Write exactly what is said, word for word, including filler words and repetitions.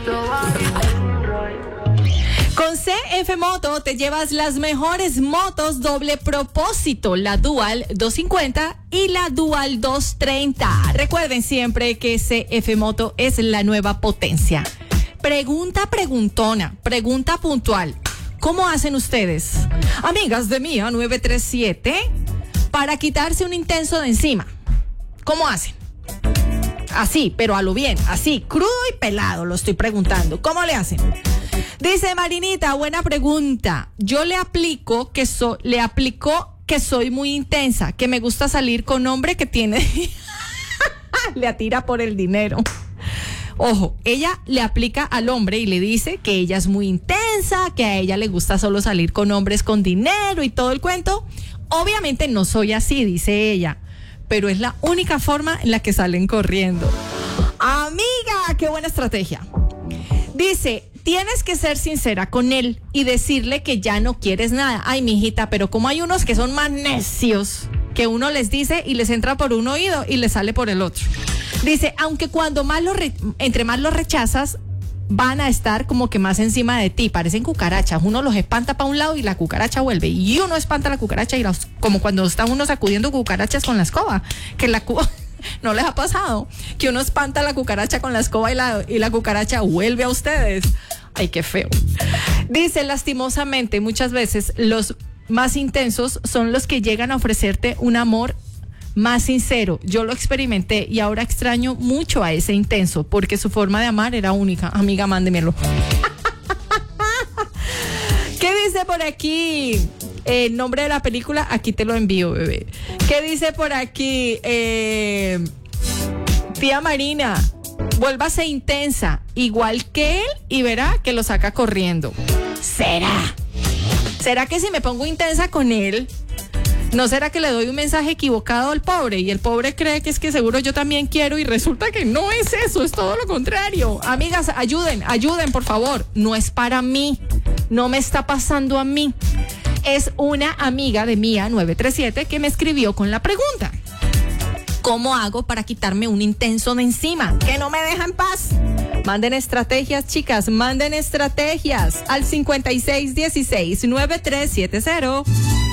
Con C F Moto te llevas las mejores motos doble propósito, la Dual doscientos cincuenta y la Dual doscientos treinta. Recuerden siempre que C F Moto es la nueva potencia. Pregunta preguntona, pregunta puntual. ¿Cómo hacen ustedes, amigas de Mía nueve tres siete, para quitarse un intenso de encima? ¿Cómo hacen? Así, pero a lo bien, así, crudo y pelado, lo estoy preguntando. ¿Cómo le hacen? Dice Marinita, buena pregunta. Yo le aplico que so, le aplico que soy muy intensa, que me gusta salir con hombre que tiene le atira por el dinero. Ojo, ella le aplica al hombre y le dice que ella es muy intensa, que a ella le gusta solo salir con hombres con dinero y todo el cuento. Obviamente no soy así, dice ella, pero es la única forma en la que salen corriendo. Amiga, qué buena estrategia. Dice, tienes que ser sincera con él y decirle que ya no quieres nada. Ay, mijita, pero como hay unos que son más necios, que uno les dice y les entra por un oído y les sale por el otro. Dice, aunque cuando más lo re- entre más los rechazas, van a estar como que más encima de ti, parecen cucarachas. Uno los espanta para un lado y la cucaracha vuelve, y uno espanta a la cucaracha y los, como cuando está uno sacudiendo cucarachas con la escoba, que la cu- no les ha pasado, que uno espanta a la cucaracha con la escoba y la, y la cucaracha vuelve a ustedes. Ay, qué feo. Dice, lastimosamente, muchas veces los más intensos son los que llegan a ofrecerte un amor más sincero. Yo lo experimenté y ahora extraño mucho a ese intenso porque su forma de amar era única. Amiga, mándemelo. ¿Qué dice por aquí? El nombre de la película, aquí te lo envío, bebé. ¿Qué dice por aquí? Eh, tía Marina, vuélvase intensa, igual que él, y verá que lo saca corriendo. ¿Será? ¿Será que si me pongo intensa con él, no será que le doy un mensaje equivocado al pobre y el pobre cree que es que seguro yo también quiero y resulta que no es eso, es todo lo contrario? Amigas, ayuden, ayuden por favor, no es para mí, no me está pasando a mí. Es una amiga de Mía nueve tres siete que me escribió con la pregunta: ¿cómo hago para quitarme un intenso de encima que no me deja en paz? Manden estrategias, chicas, manden estrategias al cincuenta y seis dieciséis noventa y tres setenta.